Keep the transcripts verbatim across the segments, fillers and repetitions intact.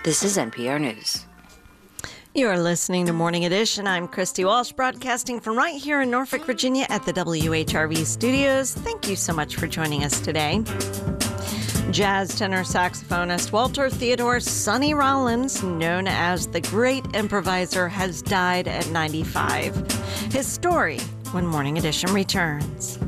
This is N P R News. You're listening to Morning Edition. I'm Christy Walsh, broadcasting from right here in Norfolk, Virginia at the W H R V studios. Thank you so much for joining us today. Jazz tenor saxophonist Walter Theodore Sonny Rollins, known as the Great Improviser, has died at ninety-five. His story when Morning Edition returns.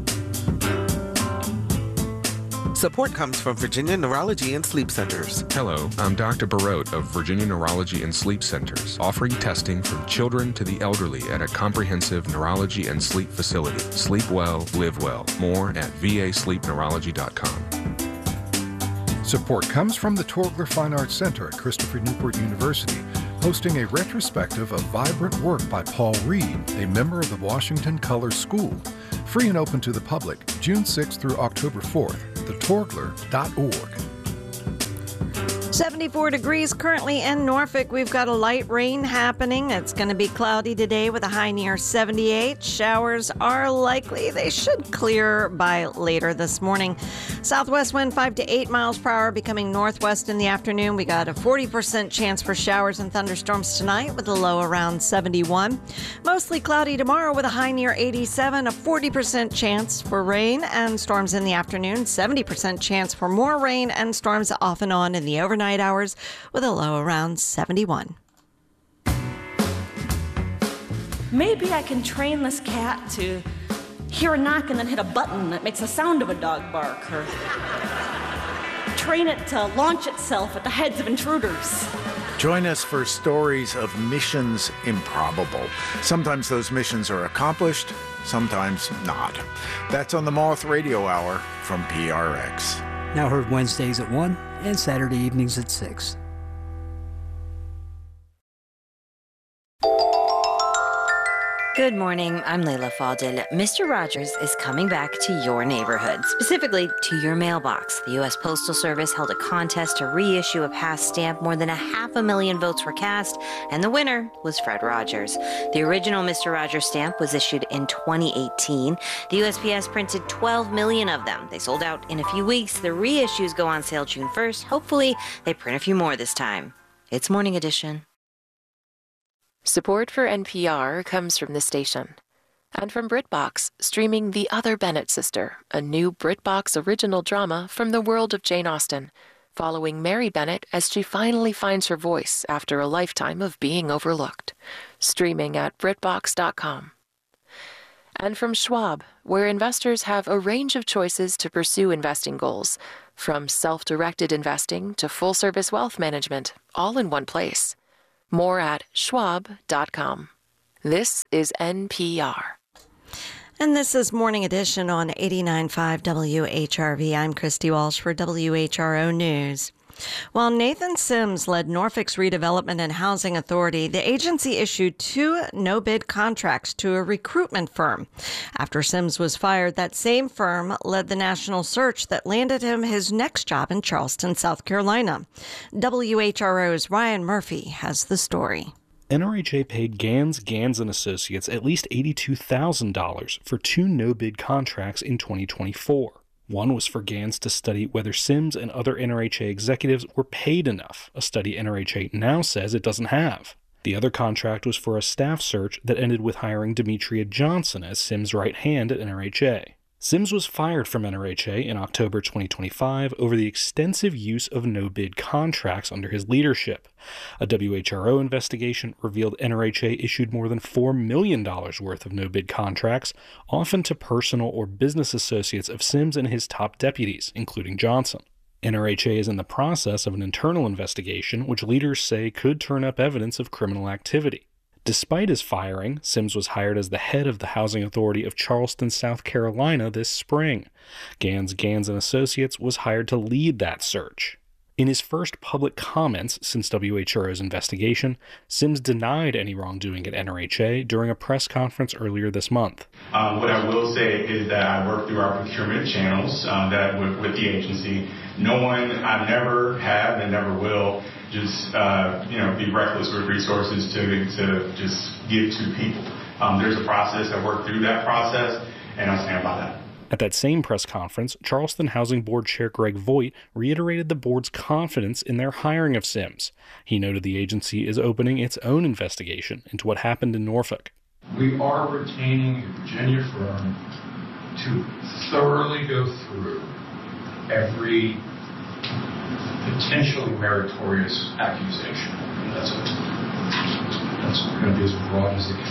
Support comes from Virginia Neurology and Sleep Centers. Hello, I'm Doctor Barote of Virginia Neurology and Sleep Centers, offering testing from children to the elderly at a comprehensive neurology and sleep facility. Sleep well, live well. More at v a sleep neurology dot com. Support comes from the Torgler Fine Arts Center at Christopher Newport University, hosting a retrospective of vibrant work by Paul Reed, a member of the Washington Color School. Free and open to the public, June sixth through October fourth, the torgler dot org. seventy-four degrees currently in Norfolk. We've got a light rain happening. It's going to be cloudy today with a high near seventy-eight. Showers are likely. They should clear by later this morning. Southwest wind five to eight miles per hour, becoming northwest in the afternoon. We got a forty percent chance for showers and thunderstorms tonight with a low around seventy-one. Mostly cloudy tomorrow with a high near eighty-seven. A forty percent chance for rain and storms in the afternoon. seventy percent chance for more rain and storms off and on in the overnight hours with a low around seventy-one. Maybe I can train this cat to hear a knock and then hit a button that makes the sound of a dog bark, or train it to launch itself at the heads of intruders. Join us for stories of missions improbable. Sometimes those missions are accomplished, sometimes not. That's on the Moth Radio Hour from P R X. Now heard Wednesdays at one and Saturday evenings at six. Good morning, I'm Layla Faldil. Mister Rogers is coming back to your neighborhood, specifically to your mailbox. The U S Postal Service held a contest to reissue a past stamp. More than a half a million votes were cast, and the winner was Fred Rogers. The original Mister Rogers stamp was issued in twenty eighteen. The U S P S printed twelve million of them. They sold out in a few weeks. The reissues go on sale June first. Hopefully, they print a few more this time. It's Morning Edition. Support for N P R comes from this station and from BritBox, streaming The Other Bennett Sister, a new BritBox original drama from the world of Jane Austen, following Mary Bennett as she finally finds her voice after a lifetime of being overlooked. Streaming at brit box dot com. And from Schwab, where investors have a range of choices to pursue investing goals, from self-directed investing to full-service wealth management, all in one place. More at schwab dot com. This is N P R. And this is Morning Edition on eighty-nine point five W H R V. I'm Christy Walsh for W H R O News. While Nathan Sims led Norfolk's Redevelopment and Housing Authority, the agency issued two no-bid contracts to a recruitment firm. After Sims was fired, that same firm led the national search that landed him his next job in Charleston, South Carolina. W H R O's Ryan Murphy has the story. N R H A paid Gans, Gans and Associates at least eighty-two thousand dollars for two no-bid contracts in twenty twenty-four. One was for Gans to study whether Sims and other N R H A executives were paid enough, a study N R H A now says it doesn't have. The other contract was for a staff search that ended with hiring Demetria Johnson as Sims' right hand at N R H A. Sims was fired from N R H A in October twenty twenty-five over the extensive use of no-bid contracts under his leadership. A W H R O investigation revealed N R H A issued more than four million dollars worth of no-bid contracts, often to personal or business associates of Sims and his top deputies, including Johnson. N R H A is in the process of an internal investigation, which leaders say could turn up evidence of criminal activity. Despite his firing, Sims was hired as the head of the Housing Authority of Charleston, South Carolina this spring. Gans, Gans and Associates was hired to lead that search. In his first public comments since W H R O's investigation, Sims denied any wrongdoing at N R H A during a press conference earlier this month. Um, what I will say is that I work through our procurement channels uh, that with, with the agency. No one, I never have and never will just uh, you know be reckless with resources to to just give to people. Um, there's a process. I work through that process, and I stand by that. At that same press conference, Charleston Housing Board Chair Greg Voigt reiterated the board's confidence in their hiring of Sims. He noted the agency is opening its own investigation into what happened in Norfolk. We are retaining a Virginia firm to thoroughly go through every potentially meritorious accusation. And that's it. That's going to be as broad as it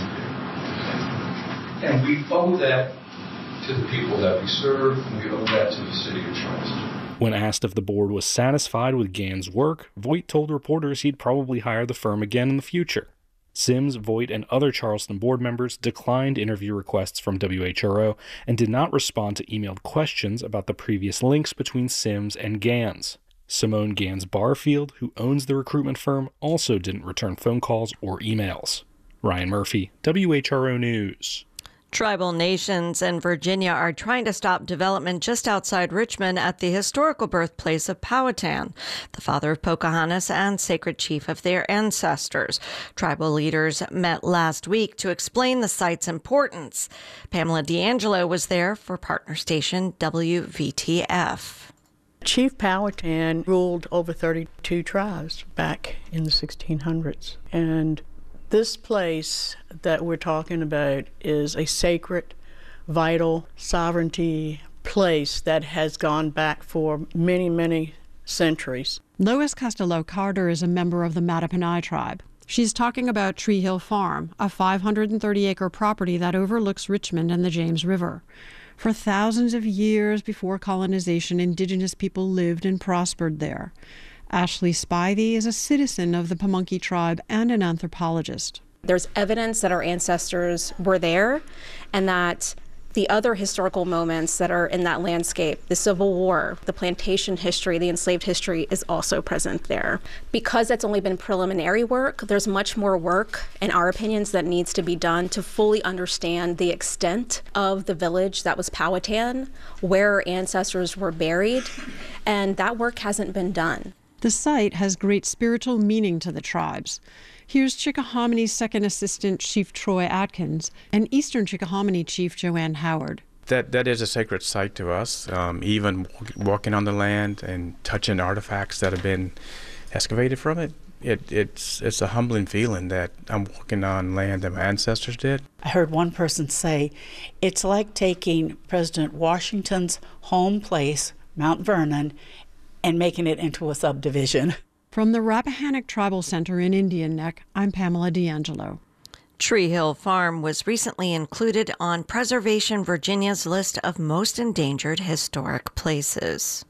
can be. And we owe that to the people that we serve, and we owe that to the city of Charleston. When asked if the board was satisfied with Gann's work, Voigt told reporters he'd probably hire the firm again in the future. Sims, Voigt, and other Charleston board members declined interview requests from W H R O and did not respond to emailed questions about the previous links between Sims and Gann's. Simone Gans Barfield, who owns the recruitment firm, also didn't return phone calls or emails. Ryan Murphy, W H R O News. Tribal nations in Virginia are trying to stop development just outside Richmond at the historical birthplace of Powhatan, the father of Pocahontas and sacred chief of their ancestors. Tribal leaders met last week to explain the site's importance. Pamela D'Angelo was there for partner station W V T F. Chief Powhatan ruled over thirty-two tribes back in the sixteen hundreds, and this place that we're talking about is a sacred, vital, sovereignty place that has gone back for many, many centuries. Lois Costello Carter is a member of the Mattaponi tribe. She's talking about Tree Hill Farm, a five hundred thirty acre property that overlooks Richmond and the James River. For thousands of years before colonization, indigenous people lived and prospered there. Ashley Spivey is a citizen of the Pamunkey tribe and an anthropologist. There's evidence that our ancestors were there and that the other historical moments that are in that landscape, the Civil War, the plantation history, the enslaved history, is also present there. Because that's only been preliminary work, there's much more work, in our opinions, that needs to be done to fully understand the extent of the village that was Powhatan, where our ancestors were buried, and that work hasn't been done. The site has great spiritual meaning to the tribes. Here's Chickahominy Second Assistant Chief Troy Atkins and Eastern Chickahominy Chief Joanne Howard. That that is a sacred site to us. Um, even walking on the land and touching artifacts that have been excavated from it, it it's it's a humbling feeling that I'm walking on land that my ancestors did. I heard one person say, it's like taking President Washington's home place, Mount Vernon, and making it into a subdivision. From the Rappahannock Tribal Center in Indian Neck, I'm Pamela D'Angelo. Tree Hill Farm was recently included on Preservation Virginia's list of most endangered historic places.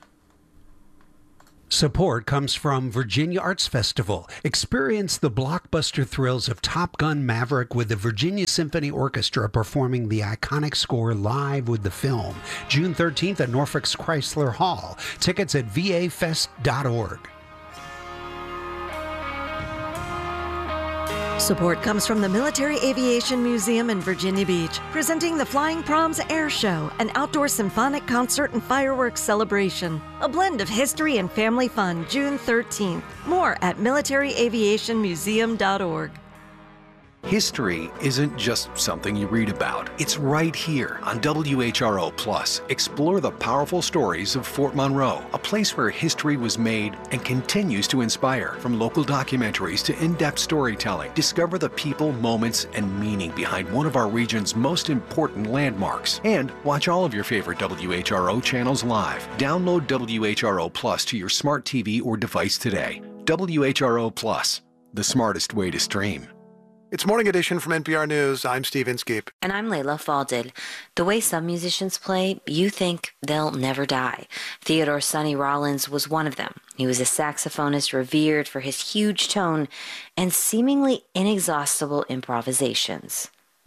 Support comes from Virginia Arts Festival. Experience the blockbuster thrills of Top Gun Maverick with the Virginia Symphony Orchestra performing the iconic score live with the film. June thirteenth at Norfolk's Chrysler Hall. Tickets at v a fest dot org. Support comes from the Military Aviation Museum in Virginia Beach, presenting the Flying Proms Air Show, an outdoor symphonic concert and fireworks celebration. A blend of history and family fun, June thirteenth. More at military aviation museum dot org. History isn't just something you read about. It's right here on W H R O Plus. Explore the powerful stories of Fort Monroe, a place where history was made and continues to inspire. From local documentaries to in-depth storytelling, discover the people, moments, and meaning behind one of our region's most important landmarks. And watch all of your favorite W H R O channels live. Download W H R O Plus to your smart T V or device today. W H R O Plus, the smartest way to stream. It's Morning Edition from N P R News. I'm Steve Inskeep. And I'm Layla Faldil. The way some musicians play, you think they'll never die. Theodore Sonny Rollins was one of them. He was a saxophonist revered for his huge tone and seemingly inexhaustible improvisations.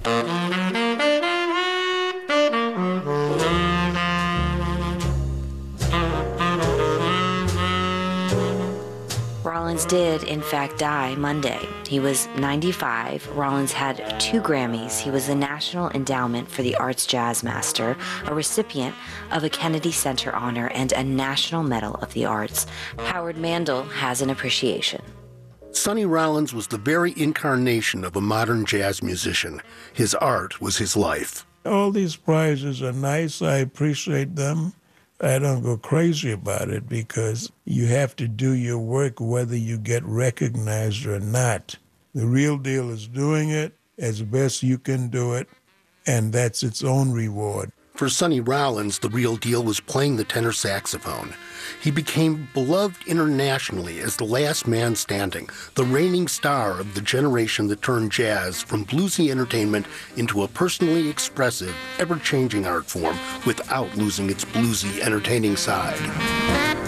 Rollins did, in fact, die Monday. He was ninety-five. Rollins had two Grammys. He was the National Endowment for the Arts Jazz Master, a recipient of a Kennedy Center honor, and a National Medal of the Arts. Howard Mandel has an appreciation. Sonny Rollins was the very incarnation of a modern jazz musician. His art was his life. All these prizes are nice. I appreciate them. I don't go crazy about it because you have to do your work whether you get recognized or not. The real deal is doing it as best you can do it, and that's its own reward. For Sonny Rollins, the real deal was playing the tenor saxophone. He became beloved internationally as the last man standing, the reigning star of the generation that turned jazz from bluesy entertainment into a personally expressive, ever-changing art form without losing its bluesy, entertaining side.